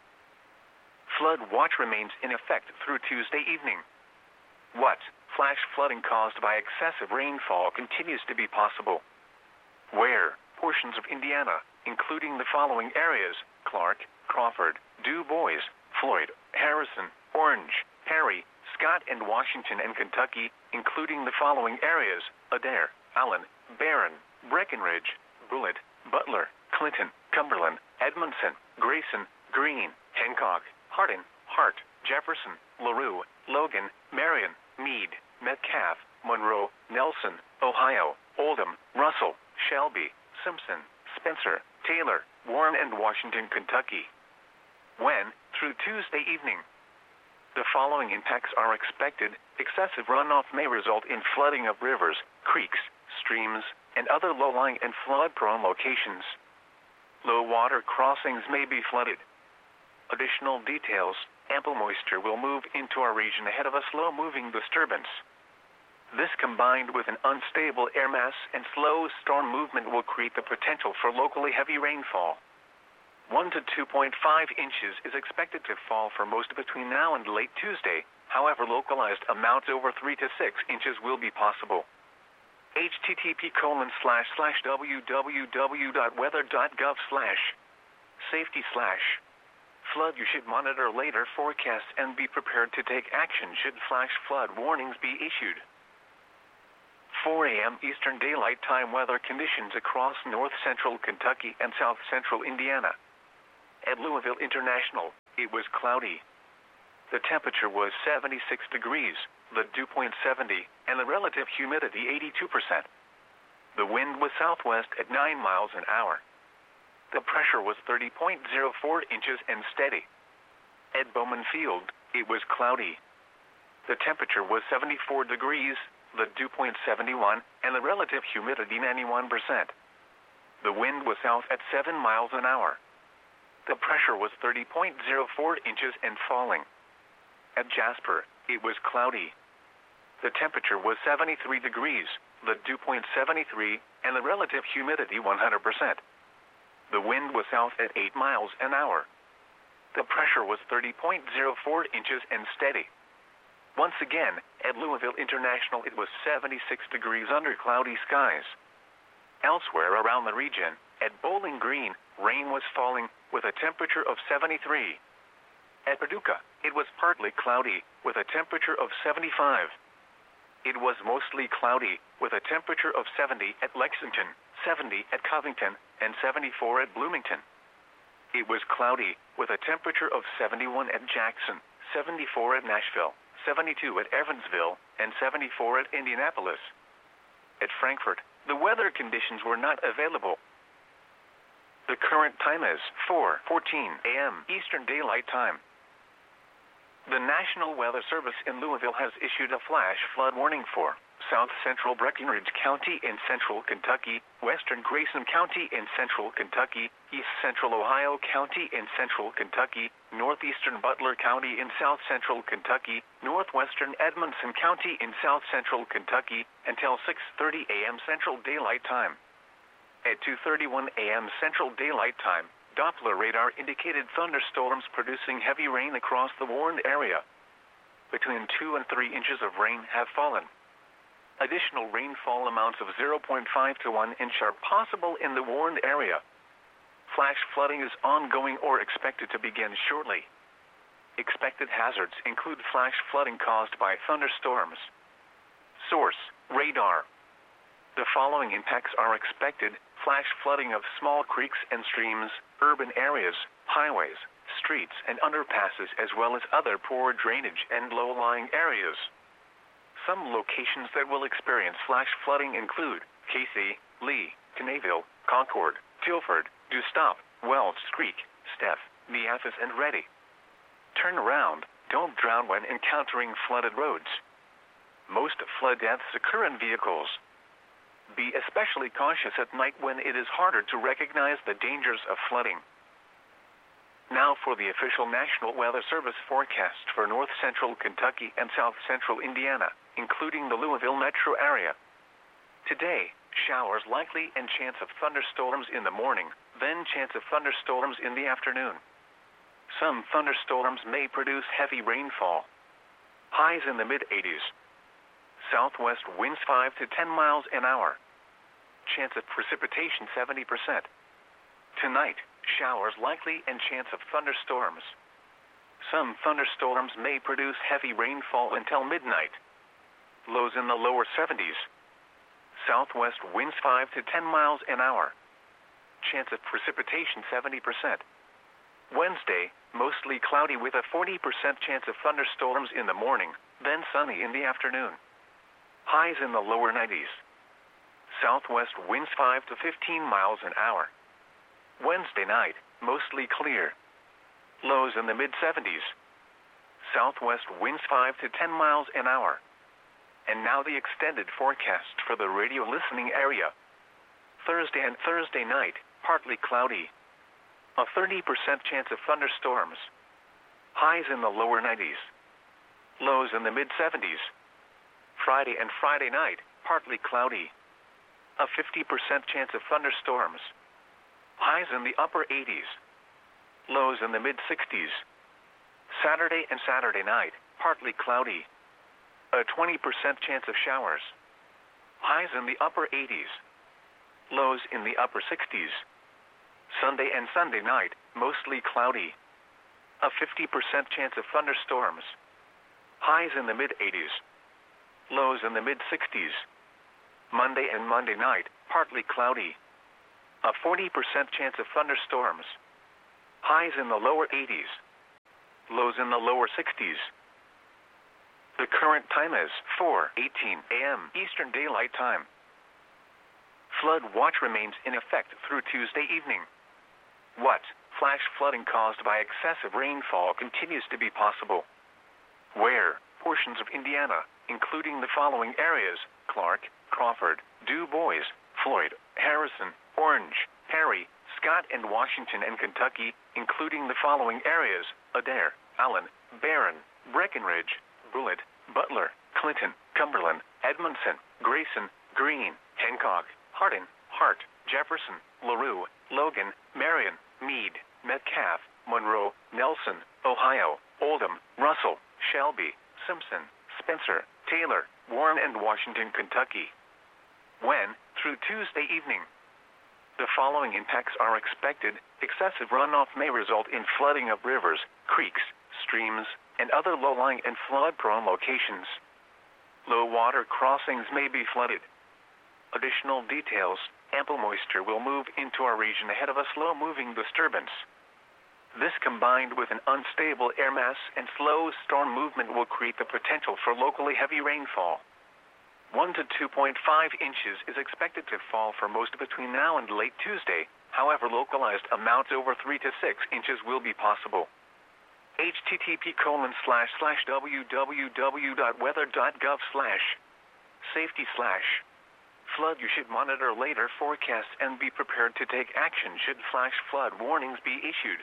Flood watch remains in effect through Tuesday evening. What? Flash flooding caused by excessive rainfall continues to be possible. Where? Portions of Indiana, including the following areas: Clark, Crawford, Du Bois, Floyd, Harrison, Orange, Perry, Scott, and Washington and Kentucky, including the following areas: Adair, Allen, Barron, Breckenridge, Bullitt, Butler, Clinton, Cumberland, Edmondson, Grayson, Greene, Hancock, Hardin, Hart, Jefferson, LaRue, Logan, Marion, Meade, Metcalfe, Monroe, Nelson, Ohio, Oldham, Russell, Shelby, Simpson, Spencer, Taylor, Warren, and Washington, Kentucky. When? Through Tuesday evening. The following impacts are expected. Excessive runoff may result in flooding of rivers, creeks, streams, and other low-lying and flood-prone locations. Low water crossings may be flooded. Additional details: ample moisture will move into our region ahead of a slow-moving disturbance. This, combined with an unstable air mass and slow storm movement, will create the potential for locally heavy rainfall. one to two point five inches is expected to fall for most between now and late Tuesday. However, localized amounts over three to six inches will be possible. H T T P colon slash slash www.weather.gov slash safety slash flood. You should monitor later forecasts and be prepared to take action should flash flood warnings be issued. four A M Eastern Daylight Time weather conditions across north central Kentucky and south central Indiana. At Louisville International, it was cloudy. The temperature was seventy-six degrees, the dew point seventy, and the relative humidity eighty-two percent. The wind was southwest at nine miles an hour. The pressure was thirty point zero four inches and steady. At Bowman Field, it was cloudy. The temperature was seventy-four degrees, the dew point seventy-one, and the relative humidity ninety-one percent. The wind was south at seven miles an hour. The pressure was thirty point zero four inches and falling. At Jasper, it was cloudy. The temperature was seventy-three degrees, the dew point seventy-three, and the relative humidity one hundred percent. The wind was south at eight miles an hour. The pressure was thirty point zero four inches and steady. Once again, at Louisville International, it was seventy-six degrees under cloudy skies. Elsewhere around the region, at Bowling Green, rain was falling with a temperature of seventy-three. At Paducah, it was partly cloudy with a temperature of seventy-five. It was mostly cloudy with a temperature of seventy at Lexington, seventy at Covington, and seventy-four at Bloomington. It was cloudy with a temperature of seventy-one at Jackson, seventy-four at Nashville, seventy-two at Evansville, and seventy-four at Indianapolis. At Frankfort, the weather conditions were not available. The current time is four fourteen A M Eastern Daylight Time. The National Weather Service in Louisville has issued a flash flood warning for south central Breckinridge County in central Kentucky, western Grayson County in central Kentucky, east central Ohio County in central Kentucky, northeastern Butler County in south central Kentucky, northwestern Edmonson County in south central Kentucky, until six thirty A M Central Daylight Time. At two thirty-one A M Central Daylight Time, Doppler radar indicated thunderstorms producing heavy rain across the warned area. Between two and three inches of rain have fallen. Additional rainfall amounts of zero point five to one inch are possible in the warned area. Flash flooding is ongoing or expected to begin shortly. Expected hazards include flash flooding caused by thunderstorms. Source: radar. The following impacts are expected: flash flooding of small creeks and streams, urban areas, highways, streets, and underpasses, as well as other poor drainage and low-lying areas. Some locations that will experience flash flooding include Casey, Lee, Caneville, Concord, Tilford, Dustop, Wells Creek, Steph, Neathis, and Ready. Turn around. Don't drown when encountering flooded roads. Most flood deaths occur in vehicles. Be especially cautious at night when it is harder to recognize the dangers of flooding. Now for the official National Weather Service forecast for north central Kentucky and south central Indiana, including the Louisville metro area. Today, showers likely and chance of thunderstorms in the morning, then chance of thunderstorms in the afternoon. Some thunderstorms may produce heavy rainfall. Highs in the mid eighties. Southwest winds five to ten miles an hour. Chance of precipitation seventy percent. Tonight, showers likely and chance of thunderstorms. Some thunderstorms may produce heavy rainfall until midnight. Lows in the lower seventies. Southwest winds five to ten miles an hour. Chance of precipitation seventy percent. Wednesday, mostly cloudy with a forty percent chance of thunderstorms in the morning, then sunny in the afternoon. Highs in the lower nineties. Southwest winds five to fifteen miles an hour. Wednesday night, mostly clear. Lows in the mid seventies. Southwest winds five to ten miles an hour. And now the extended forecast for the radio listening area. Thursday and Thursday night, partly cloudy. A thirty percent chance of thunderstorms. Highs in the lower nineties. Lows in the mid seventies. Friday and Friday night, partly cloudy. A fifty percent chance of thunderstorms. Highs in the upper eighties. Lows in the mid sixties. Saturday and Saturday night, partly cloudy. A twenty percent chance of showers. Highs in the upper eighties. Lows in the upper sixties. Sunday and Sunday night, mostly cloudy. A fifty percent chance of thunderstorms. Highs in the mid eighties. Lows in the mid sixties. Monday and Monday night, partly cloudy. A forty percent chance of thunderstorms. Highs in the lower eighties. Lows in the lower sixties. The current time is four eighteen a m Eastern Daylight Time. Flood watch remains in effect through Tuesday evening. What? Flash flooding caused by excessive rainfall continues to be possible. Where? Portions of Indiana, including the following areas: Clark, Crawford, Du Bois, Floyd, Harrison, Orange, Perry, Scott, and Washington and Kentucky, including the following areas: Adair, Allen, Barron, Breckenridge, Bullitt, Butler, Clinton, Cumberland, Edmondson, Grayson, Greene, Hancock, Hardin, Hart, Jefferson, LaRue, Logan, Marion, Meade, Metcalfe, Monroe, Nelson, Ohio, Oldham, Russell, Shelby, Simpson, Spencer, Taylor, Warren, and Washington, Kentucky. When? Through Tuesday evening. The following impacts are expected. Excessive runoff may result in flooding of rivers, creeks, streams, and other low-lying and flood-prone locations. Low water crossings may be flooded. Additional details: ample moisture will move into our region ahead of a slow-moving disturbance. This, combined with an unstable air mass and slow storm movement, will create the potential for locally heavy rainfall. one to two point five inches is expected to fall for most between now and late Tuesday. However, localized amounts over three to six inches will be possible. H T T P colon slash slash www.weather.gov slash safety slash flood. You should monitor later forecasts and be prepared to take action should flash flood warnings be issued.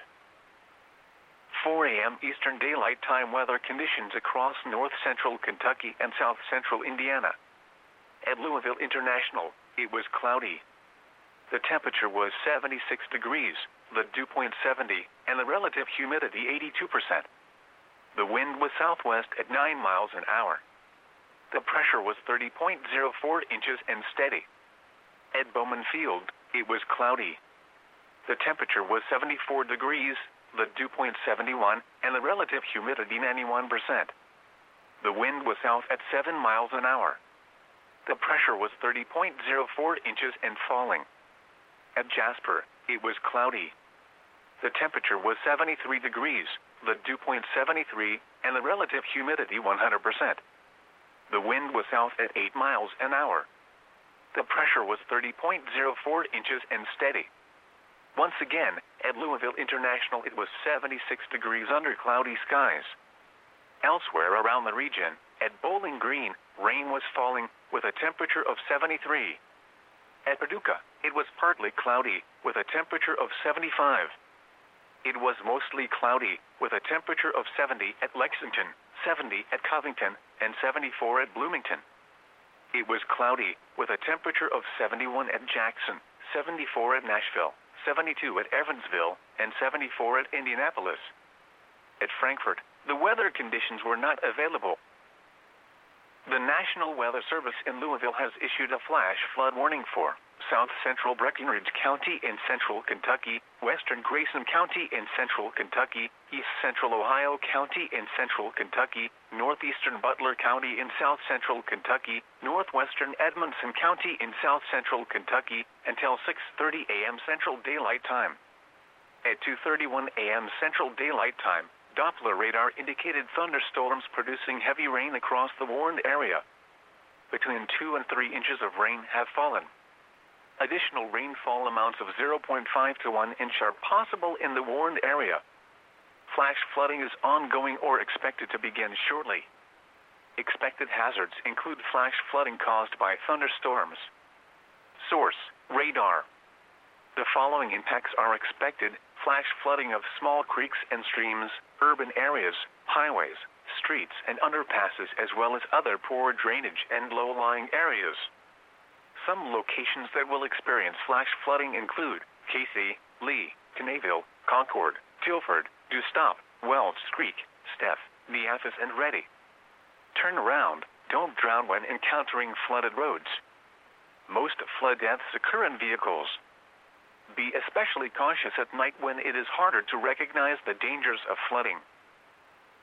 four a m Eastern Daylight Time weather conditions across north central Kentucky and south central Indiana. At Louisville International, it was cloudy. The temperature was seventy-six degrees, the dew point seventy, and the relative humidity eighty-two percent. The wind was southwest at nine miles an hour. The pressure was thirty point zero four inches and steady. At Bowman Field, it was cloudy. The temperature was seventy-four degrees, the dew point seventy-one, and the relative humidity ninety-one percent. The wind was south at seven miles an hour. The pressure was thirty point zero four inches and falling. At Jasper, it was cloudy. The temperature was seventy-three degrees, the dew point seventy-three, and the relative humidity one hundred percent. The wind was south at eight miles an hour. The pressure was thirty point zero four inches and steady. Once again, at Louisville International, it was seventy-six degrees under cloudy skies. Elsewhere around the region, at Bowling Green, rain was falling with a temperature of seventy-three. At Paducah, it was partly cloudy with a temperature of seventy-five. It was mostly cloudy with a temperature of seventy at Lexington, seventy at Covington, and seventy-four at Bloomington. It was cloudy with a temperature of seventy-one at Jackson, seventy-four at Nashville, seventy-two at Evansville, and seventy-four at Indianapolis. At Frankfort, the weather conditions were not available. The National Weather Service in Louisville has issued a flash flood warning for south central Breckinridge County in central Kentucky, western Grayson County in central Kentucky, east central Ohio County in central Kentucky, northeastern Butler County in south central Kentucky, northwestern Edmondson County in south central Kentucky, until six thirty a m Central Daylight Time. At two thirty-one a m Central Daylight Time, Doppler radar indicated thunderstorms producing heavy rain across the warned area. Between two and three inches of rain have fallen. Additional rainfall amounts of zero point five to one inch are possible in the warned area. Flash flooding is ongoing or expected to begin shortly. Expected hazards include flash flooding caused by thunderstorms. Source: radar. The following impacts are expected: flash flooding of small creeks and streams, urban areas, highways, streets, and underpasses, as well as other poor drainage and low-lying areas. Some locations that will experience flash flooding include Casey, Lee, Caneville, Concord, Tilford, Dustop, Wells Creek, Steph, Neathis, and Ready. Turn around. Don't drown when encountering flooded roads. Most flood deaths occur in vehicles. Be especially cautious at night when it is harder to recognize the dangers of flooding.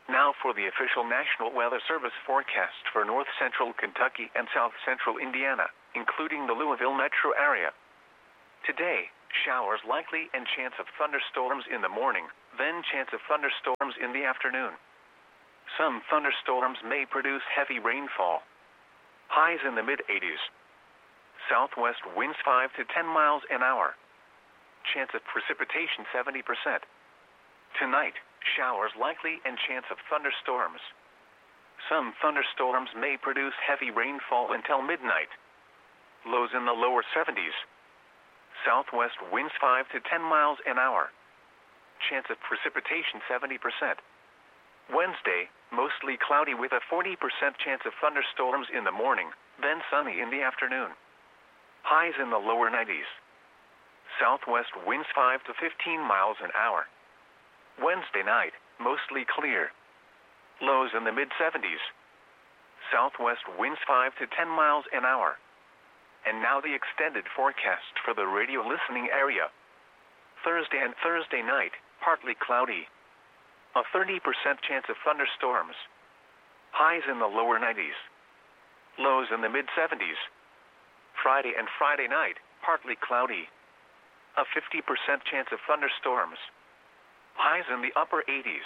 Now for the official National Weather Service forecast for north central Kentucky and south central Indiana, including the Louisville metro area. Today, showers likely and chance of thunderstorms in the morning, then chance of thunderstorms in the afternoon. Some thunderstorms may produce heavy rainfall. Highs in the mid eighties. Southwest winds five to ten miles an hour. Chance of precipitation seventy percent. Tonight, showers likely and chance of thunderstorms. Some thunderstorms may produce heavy rainfall until midnight. Lows in the lower seventies. Southwest winds five to ten miles an hour. Chance of precipitation seventy percent. Wednesday, mostly cloudy with a forty percent chance of thunderstorms in the morning, then sunny in the afternoon. Highs in the lower nineties. Southwest winds five to fifteen miles an hour. Wednesday night, mostly clear. Lows in the mid seventies. Southwest winds five to ten miles an hour. And now the extended forecast for the radio listening area. Thursday and Thursday night, partly cloudy. A thirty percent chance of thunderstorms. Highs in the lower nineties. Lows in the mid seventies. Friday and Friday night, partly cloudy. A fifty percent chance of thunderstorms. Highs in the upper eighties.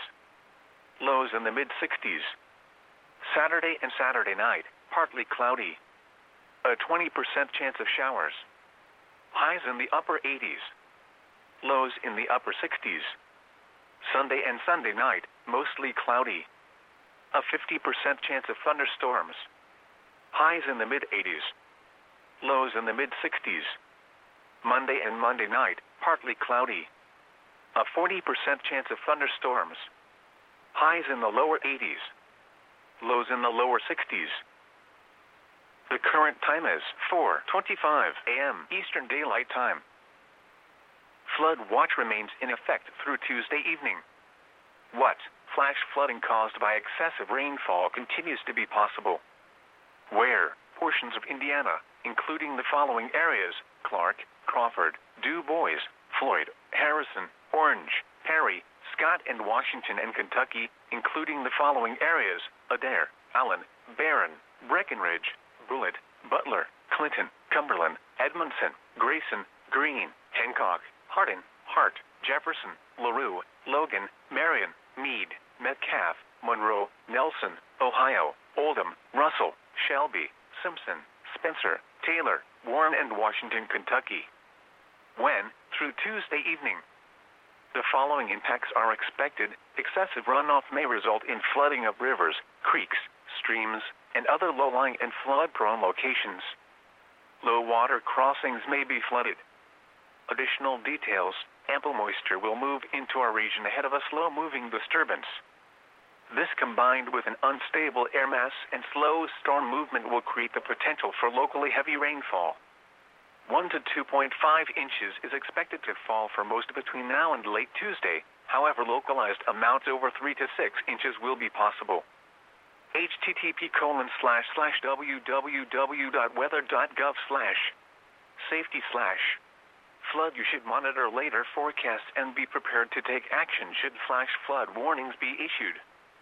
Lows in the mid sixties. Saturday and Saturday night, partly cloudy. A twenty percent chance of showers. Highs in the upper eighties. Lows in the upper sixties. Sunday and Sunday night, mostly cloudy. A fifty percent chance of thunderstorms. Highs in the mid eighties. Lows in the mid sixties. Monday and Monday night, partly cloudy. A forty percent chance of thunderstorms. Highs in the lower eighties. Lows in the lower sixties. The current time is four twenty-five a m Eastern Daylight Time. Flood watch remains in effect through Tuesday evening. What? Flash flooding caused by excessive rainfall continues to be possible. Where? Portions of Indiana, including the following areas: Clark, Crawford, Du Bois, Floyd, Harrison, Orange, Perry, Scott and Washington and Kentucky, including the following areas: Adair, Allen, Barron, Breckenridge, Bullitt, Butler, Clinton, Cumberland, Edmondson, Grayson, Greene, Hancock, Hardin, Hart, Jefferson, LaRue, Logan, Marion, Meade, Metcalf, Monroe, Nelson, Ohio, Oldham, Russell, Shelby, Simpson, Spencer, Taylor, Warren and Washington, Kentucky. When? Through Tuesday evening. The following impacts are expected. Excessive runoff may result in flooding of rivers, creeks, streams, and other low-lying and flood-prone locations. Low water crossings may be flooded. Additional details: ample moisture will move into our region ahead of a slow-moving disturbance. This, combined with an unstable air mass and slow storm movement, will create the potential for locally heavy rainfall. one to two point five inches is expected to fall for most between now and late Tuesday. However, localized amounts over three to six inches will be possible. H T T P colon slash slash www.weather.gov slash safety slash flood. You should monitor later forecasts and be prepared to take action should flash flood warnings be issued.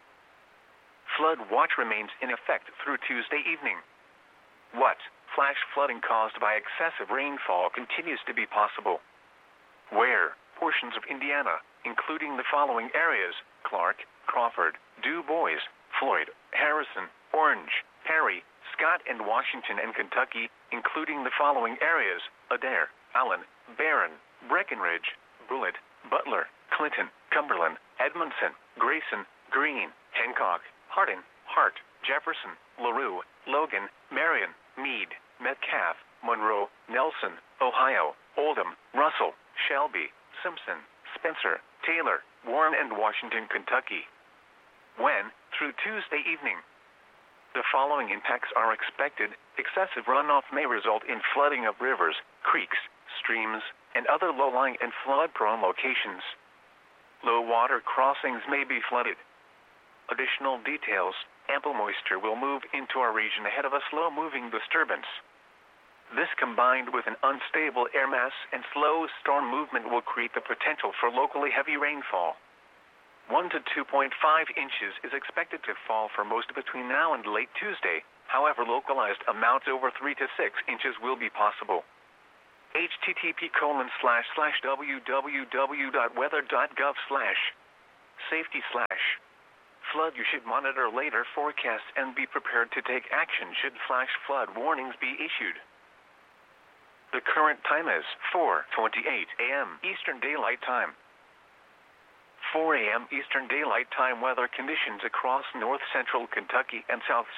Flood watch remains in effect through Tuesday evening. What? Flash flooding caused by excessive rainfall continues to be possible. Where? Portions of Indiana, including the following areas: Clark, Crawford, Du Bois, Floyd, Harrison, Orange, Perry, Scott and Washington and Kentucky, including the following areas: Adair, Allen, Barron, Breckenridge, Bullitt, Butler, Clinton, Cumberland, Edmondson, Grayson, Greene, Hancock, Hardin, Hart, Jefferson, LaRue, Logan, Marion, Meade, Metcalf, Monroe, Nelson, Ohio, Oldham, Russell, Shelby, Simpson, Spencer, Taylor, Warren and Washington, Kentucky. When? Through Tuesday evening. The following impacts are expected. Excessive runoff may result in flooding of rivers, creeks, streams, and other low-lying and flood-prone locations. Low water crossings may be flooded. Additional details: ample moisture will move into our region ahead of a slow-moving disturbance. This, combined with an unstable air mass and slow storm movement, will create the potential for locally heavy rainfall. one to two point five inches is expected to fall for most between now and late Tuesday. However, localized amounts over three to six inches will be possible. http colon slash slash www.weather.gov slash safety slash flood. You should monitor later forecasts and be prepared to take action should flash flood warnings be issued. The current time is four twenty-eight a m Eastern Daylight Time. four a m Eastern Daylight Time weather conditions across north central Kentucky and south